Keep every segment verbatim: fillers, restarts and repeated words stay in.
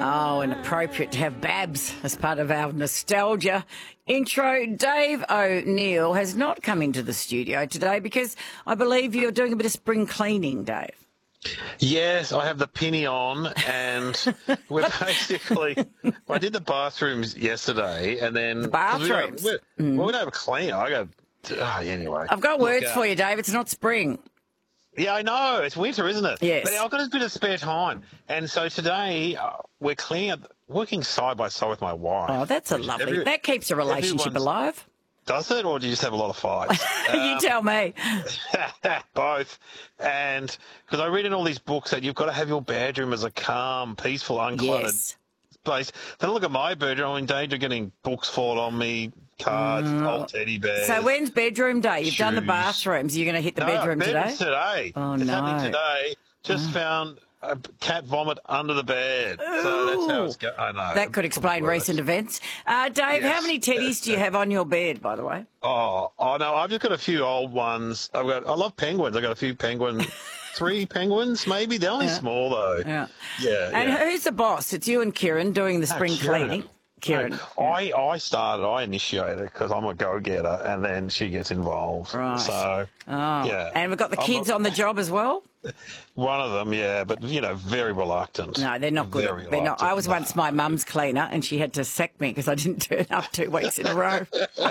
Oh, and appropriate to have Babs as part of our nostalgia intro. Dave O'Neill has not come into the studio today because I believe you're doing a bit of spring cleaning, Dave. Yes, I have the pinny on, and we're basically. I did the bathrooms yesterday, and then The bathrooms. We don't, we're, mm. well, we don't have a cleaner. I go. Oh, anyway, I've got Look, words uh, for you, Dave. It's not spring. Yeah, I know. It's winter, isn't it? Yes. But I've got a bit of spare time, and so today uh, we're cleaning up, working side by side with my wife. Oh, that's a lovely. Every, that keeps a relationship alive. Does it, or do you just have a lot of fights? you um, tell me. Both. And because I read in all these books that you've got to have your bedroom as a calm, peaceful, uncluttered Yes. place. Then I look at my bedroom, I'm in danger of getting books fall on me, cards, Mm. old teddy bears. So when's bedroom day? You've done the shoes. bathrooms. You're going to hit the no, bedroom today? bedrooms today. Oh, it's no. happening today. Just Oh. found a cat vomit under the bed. So that's how it's going. I know. That could explain Worse. recent events. Uh, Dave, Yes. how many teddies do you have on your bed, by the way? Oh, oh no, I've just got a few old ones. I've got. I love penguins. I've got a few penguin, three penguins maybe. They're only Yeah. small though. Yeah. Yeah. And yeah. who's the boss? It's you and Kieran doing the No, spring Kieran. cleaning. Kieran. No, I, I started, I initiated because I'm a go-getter, and then she gets involved. Right. So, Oh. yeah. And we've got the I'm kids not- on the job as well? One of them, yeah, but, you know, very reluctant. No, they're not good. Very They're not. I was reluctant. once my mum's cleaner and she had to sack me because I didn't turn up two weeks in a row.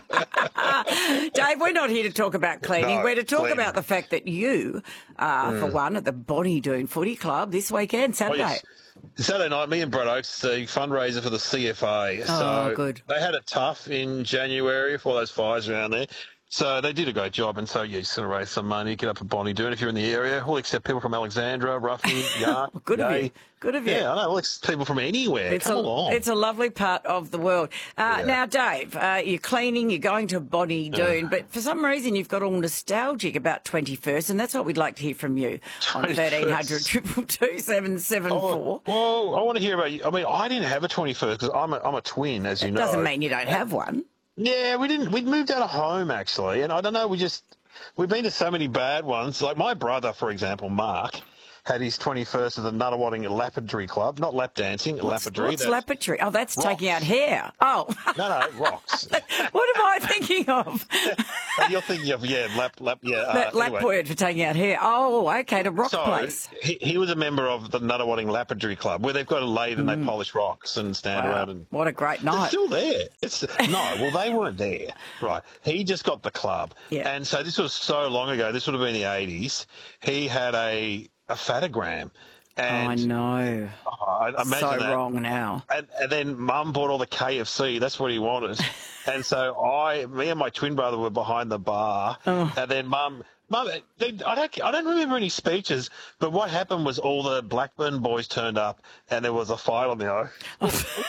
Dave, we're not here to talk about cleaning. No, we're to talk cleaning. about the fact that you, uh, for one, at the Bonnie Doon Footy Club this weekend, Oh, Saturday. yes. Saturday night, me and Brett Oates, the fundraiser for the C F A. Oh, so good. They had it tough in January for all those fires around there. So they did a great job, and so yeah, just going to raise some money, get up at Bonnie Doon if you're in the area. We'll accept people from Alexandra, Ruffy, Yark. Good of Yay. you. Good of you. Yeah, I know. We'll accept people from anywhere. It's Come a, along. it's a lovely part of the world. Uh, Yeah. Now, Dave, uh, you're cleaning, you're going to Bonnie Doon, but for some reason you've got all nostalgic about twenty-first, and that's what we'd like to hear from you on thirteen hundred, two two two, seven seven four. Oh, well, I want to hear about you. I mean, I didn't have a twenty-first because I'm a, I'm a twin, as you know. Doesn't mean you don't have one. Yeah, we didn't. We'd moved out of home, actually. And I don't know, we just, we've been to so many bad ones. Like my brother, for example, Mark, had his twenty-first at the Nunawading Lapidary Club. Not lap dancing, What's, lapidary. what's That's- lapidary? Oh, that's Rocks. taking out hair. Oh. No, no, rocks. What am I thinking of? And you're thinking of, yeah, lap, lap, yeah. Uh, that lap anyway. word for taking out hair. Oh, okay, to rock So place. he, he was a member of the Nunawading Lapidary Club, where they've got a lathe and they polish rocks and stand Wow, around and. what a great It's night. still there. It's no, well, they weren't there. Right. He just got the club. Yeah. And so this was so long ago. This would have been the eighties. He had a, a fatogram. Oh, I And know. oh, I imagine So that. wrong now. And, and then Mum bought all the K F C. That's what he wanted. And so I, me and my twin brother were behind the bar. Oh. And then Mum, Mum, they, I don't, I don't remember any speeches. But what happened was all the Blackburn boys turned up, and there was a fight on the oath.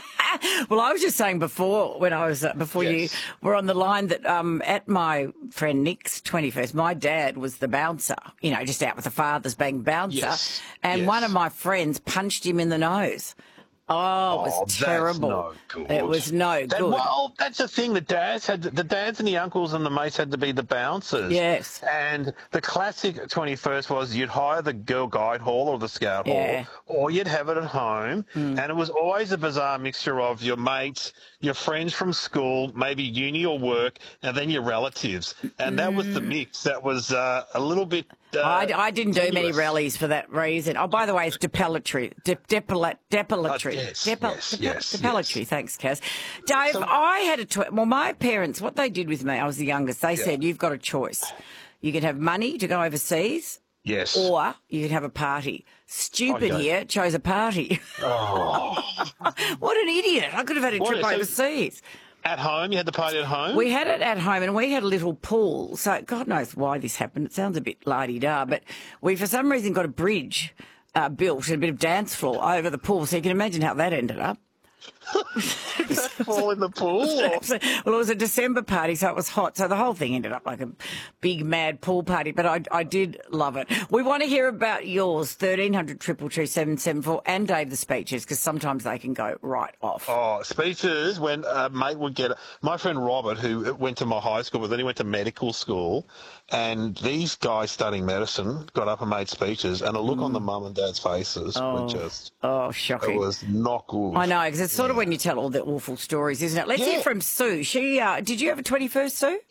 Well, I was just saying before, when I was uh, before Yes. you were on the line, that um, at my friend Nick's twenty-first, my dad was the bouncer. You know, just out with the fathers being bouncer, Yes. and Yes. one of my friends punched him in the nose. Oh, it was Oh, that's terrible. no good. It was no That- good. Well, that's the thing. The dads had the dads and the uncles and the mates had to be the bouncers. Yes. And the classic twenty-first was you'd hire the girl guide hall or the scout Yeah. hall, or you'd have it at home. And it was always a bizarre mixture of your mates, your friends from school, maybe uni or work, and then your relatives. And that was the mix. That was uh, a little bit. Uh, I, I didn't do many tenuous. rallies for that reason. Oh, by the way, it's depilatory. De, depilat, depilatory. Oh, yes, Depi- yes, depi- yes, depilatory. yes. Thanks, Kaz. Dave, So- I had a tw- well, my parents, what they did with me, I was the youngest. They said you've got a choice. You can have money to go overseas, Yes. or you can have a party. Stupid Okay. here chose a party. Oh. What an idiot! I could have had a What trip is- so- overseas. At home, you had the party at home. We had it at home and we had a little pool. So God knows why this happened. It sounds a bit la-di-da, but we for some reason got a bridge uh, built and a bit of dance floor over the pool. So you can imagine how that ended up. Did that fall in the pool? Or? Well, it was a December party, so it was hot. So the whole thing ended up like a big, mad pool party. But I, I did love it. We want to hear about yours, thirteen hundred, two two two, seven seven four, and Dave the speeches, because sometimes they can go right off. Oh, speeches when a mate would get... My friend Robert, who went to my high school, but then he went to medical school, and these guys studying medicine got up and made speeches, and a look mm. on the mum and dad's faces oh. were just... Oh, shocking. It was not good. I know, because it's sort yeah. of when you tell all the awful stories, isn't it? Let's yeah. hear from Sue. She, uh, did you have a twenty-first, Sue?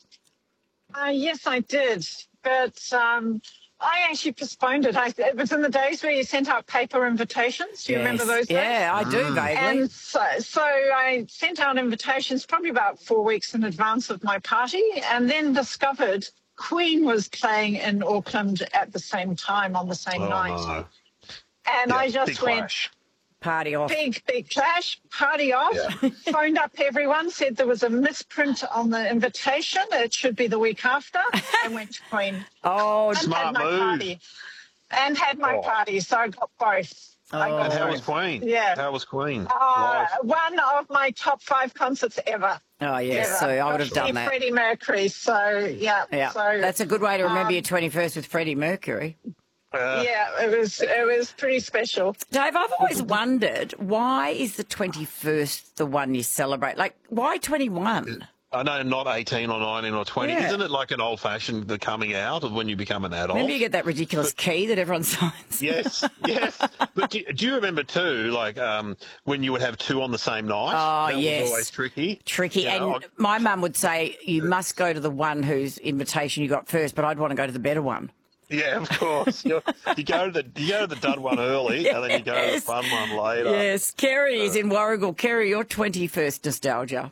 Uh, yes, I did. But um, I actually postponed it. I, it was in the days where you sent out paper invitations. Do you yes. remember those days? Yeah, I do, mm. vaguely. And so, so I sent out invitations probably about four weeks in advance of my party, and then discovered Queen was playing in Auckland at the same time on the same oh, night. No. And yeah, I just big went... Clash. Party off. Big, big clash, party off. Yeah. Phoned up everyone, said there was a misprint on the invitation. It should be the week after. And went to Queen. Oh, and smart had my move. Party. And had my oh. party, so I got both. Oh. I got and how both. was Queen? Yeah. How was Queen? Uh, one of my top five concerts ever. Oh, yes, ever. So I would have done that. Freddie Mercury, so, yeah. Yeah, so, that's a good way to remember um, your twenty-first with Freddie Mercury. Uh, yeah, it was it was pretty special. Dave, I've always wondered, why is the twenty-first the one you celebrate? Like, why twenty-one? I know, not eighteen or nineteen or twenty. Yeah. Isn't it like an old-fashioned, the coming out of when you become an adult? Maybe you get that ridiculous but, key that everyone signs. Yes, yes. But do, do you remember, too, like um, when you would have two on the same night? Oh, that yes. was always tricky. Tricky. You and know, my mum would say, you must go to the one whose invitation you got first, but I'd want to go to the better one. Yeah, of course. you you go to the you go to the dud one early, yes. and then you go to the fun one later. Yes, Kerry is in Warrigal. Kerry, your twenty-first nostalgia.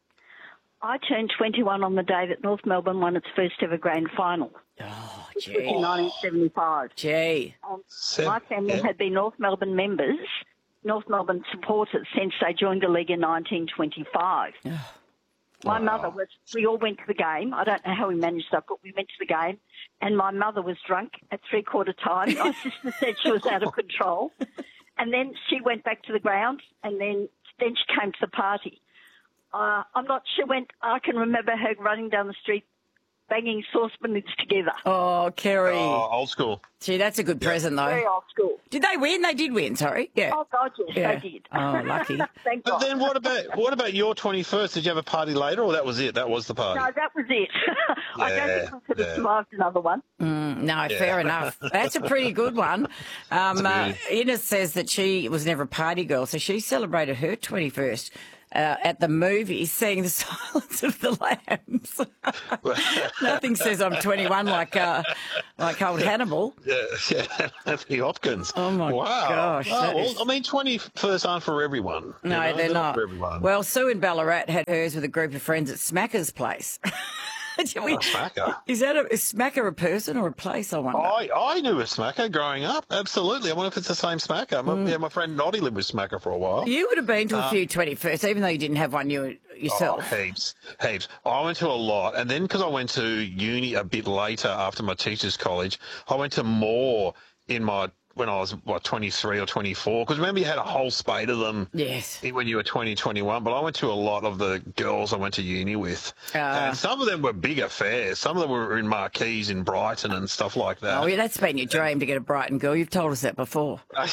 I turned twenty-one on the day that North Melbourne won its first ever grand final. Oh, gee. In nineteen seventy-five. Gee. Um, my family yeah. had been North Melbourne members, North Melbourne supporters, since they joined the league in nineteen twenty-five. Oh. My wow. mother was, we all went to the game. I don't know how we managed that, but we went to the game. And my mother was drunk at three-quarter time. My sister said she was out of control. And then she went back to the ground, and then, then she came to the party. Uh, I'm not sure when, I can remember her running down the street, banging saucepans together. Oh, Kerry. Oh, old school. Gee, that's a good yeah. present, though. Very old school. Did they win? They did win, sorry. Yeah. Oh, God, yes, yeah. they did. Oh, lucky. Thank but God. then what about what about your twenty-first? Did you have a party later, or that was it? That was the party? No, that was it. yeah, I don't think I could have yeah. survived another one. Mm, no, yeah. fair enough. That's a pretty good one. Um, uh, Ines says that she was never a party girl, so she celebrated her twenty-first Uh, at the movies, seeing The Silence of the Lambs. Nothing says I'm twenty-one like uh, like old Hannibal. Yeah, yeah, Anthony Hopkins. Oh my wow. gosh! Oh, well, is... I mean, twenty-first aren't for everyone. No, you know? they're, they're not. not for everyone. Well, Sue in Ballarat had hers with a group of friends at Smacker's place. Oh, Smacker. Is that a is Smacker a person or a place? I wonder. I, I knew a Smacker growing up. Absolutely. I wonder if it's the same Smacker. My, mm. yeah, my friend Noddy lived with Smacker for a while. You would have been to a um, few twenty-firsts, even though you didn't have one you, yourself. Oh, heaps, heaps. I went to a lot. And then because I went to uni a bit later after my teacher's college, I went to more in my when I was, what, twenty-three or twenty-four. Because remember you had a whole spate of them yes. when you were twenty, twenty-one. But I went to a lot of the girls I went to uni with. Uh, and some of them were big affairs. Some of them were in marquees in Brighton and stuff like that. Oh, yeah, that's been your dream to get a Brighton girl. You've told us that before. I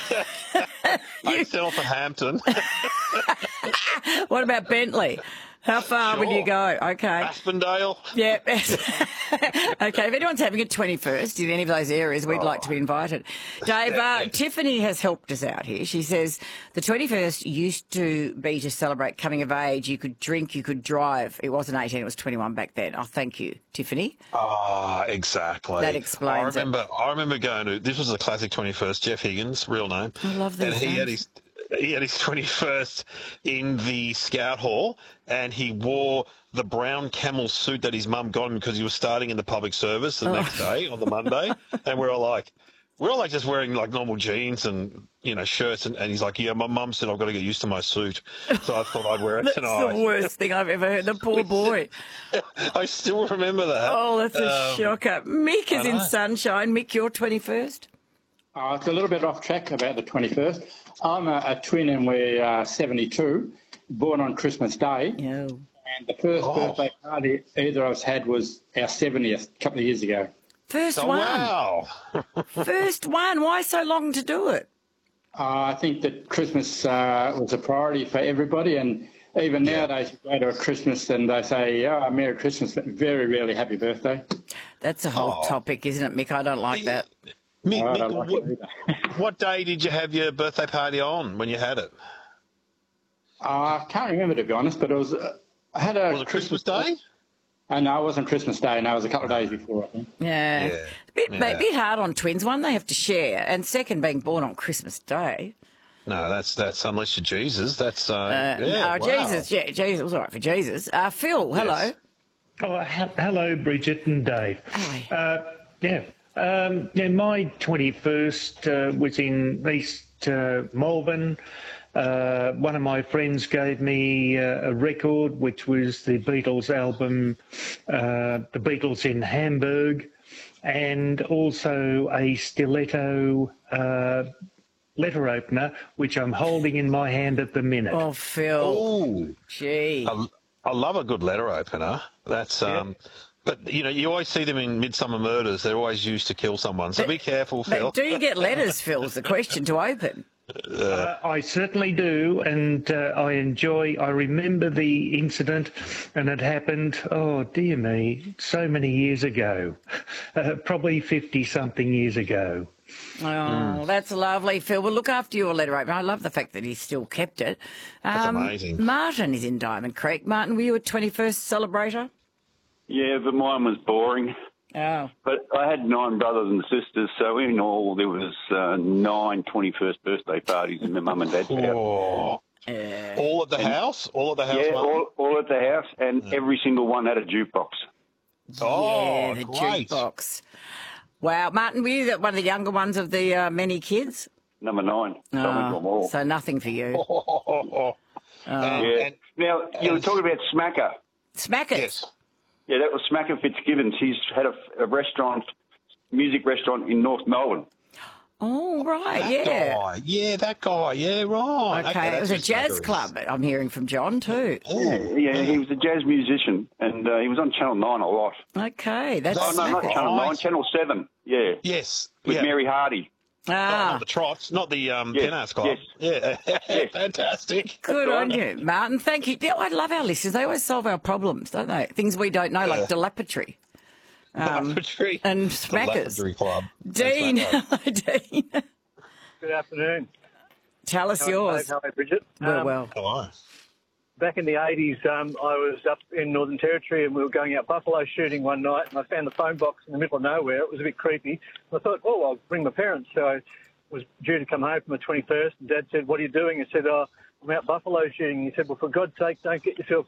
settled for Hampton. What about Bentley? How far sure. would you go? Okay. Aspendale. Yeah. Okay, if anyone's having a twenty-first in any of those areas, we'd oh. like to be invited. Dave, uh, Tiffany has helped us out here. She says the twenty-first used to be to celebrate coming of age. You could drink, you could drive. It wasn't eighteen, it was twenty-one back then. Oh, thank you, Tiffany. Ah, oh, exactly. That explains I remember, it. I remember going to, this was a classic twenty-first, Jeff Higgins, real name. I love that. And he had his... He had his twenty-first in the Scout Hall, and he wore the brown camel suit that his mum got him because he was starting in the public service the oh. next day on the Monday. And we were like, we were like just wearing like normal jeans and, you know, shirts. And, and he's like, yeah, my mum said I've got to get used to my suit. So I thought I'd wear it that's tonight. That's the worst thing I've ever heard. The poor boy. I still remember that. Oh, that's a um, shocker. Mick is in Sunshine. Mick, you're twenty-first? Uh, it's a little bit off track about the twenty-first. I'm a, a twin and we're uh, seventy-two, born on Christmas Day. Yeah. And the first Oh. birthday party either of us had was our seventieth a couple of years ago. First Oh, one. wow. First one. Why so long to do it? Uh, I think that Christmas uh, was a priority for everybody, and even Yeah. nowadays you go to a Christmas and they say, oh, Merry Christmas, but very rarely Happy Birthday. That's a whole Oh. topic, isn't it, Mick? I don't like that. Mick, I Mick, don't like what, it either. what day did you have your birthday party on when you had it? Uh, I can't remember, to be honest, but it was. Uh, I had a Was it Christmas Day? Uh, no, it wasn't Christmas Day. No, it was a couple of days before, I think. Yeah. Yeah. A bit, Yeah. bit hard on twins. One, they have to share, and second, being born on Christmas Day. No, that's that's unless you're Jesus. That's uh, Uh, yeah. oh, wow. Jesus. Yeah, Jesus was all right for Jesus. Uh, Phil, hello. Yes. Oh, he- hello, Bridget and Dave. Hi. Uh, yeah. Um, yeah, my twenty-first uh, was in East uh, Melbourne. Uh, one of my friends gave me uh, a record, which was the Beatles album, uh, The Beatles in Hamburg, and also a stiletto uh, letter opener, which I'm holding in my hand at the minute. Oh, Phil. Ooh, Gee. I, I love a good letter opener. That's um, but you know you always see them in Midsummer Murders. They're always used to kill someone. So be careful, Phil. But do you get letters, Phil, is the question to open? Uh, I certainly do, and uh, I enjoy. I remember the incident, and it happened. Oh dear me, so many years ago, uh, probably fifty something years ago. Oh, that's lovely, Phil. Well, look after your letter opener. I love the fact that he still kept it. That's Um, amazing. Martin is in Diamond Creek. Martin, were you a twenty-first celebrator? Yeah, but mine was boring. Oh. But I had nine brothers and sisters, so in all there was uh, nine twenty-first birthday parties in my mum and dad's house. Oh, Yeah. all at the house, all at the house. Yeah, Martin? all, all at the house, and every single one had a jukebox. Oh, yeah, the great. jukebox. Wow. Martin, were you the- one of the younger ones of the uh, many kids? Number nine, so I went to them all. So nothing for you. Oh, and, Yeah. and- Now, you were talking about Smacker. Smack it. yes. Yeah, that was Smacker Fitzgibbons. He's had a, a restaurant, music restaurant in North Melbourne. Oh, right, That yeah. guy. Yeah, that guy. Yeah, right. Okay, it was a that's jazz who Smacker club, is. I'm hearing from John, too. Yeah, yeah, he was a jazz musician, and uh, he was on Channel nine a lot. Okay, that's Oh, no, not Smack It. Channel Right. nine, Channel seven, yeah, Yes. with yeah. Mary Hardy. Oh, Ah, not the Trots, not the um, Yes, Penhouse Club. Yeah. Fantastic. good on right. you, Martin. Thank you. Yeah, I love our listeners. They always solve our problems, don't they? Things we don't know, like dilapatory. Um, Lavatory. and The Smackers. Lavatory Club. Dean, That's right. hello, Dean. Good afternoon. Tell us yours. Hello, Bridget. Well, Um, well. Hello. Back in the eighties, um, I was up in Northern Territory and we were going out buffalo shooting one night, and I found the phone box in the middle of nowhere. It was a bit creepy. I thought, oh, I'll bring my parents. So I was due to come home for my twenty-first, and Dad said, what are you doing? I said, oh, I'm out buffalo shooting. He said, well, for God's sake, don't get yourself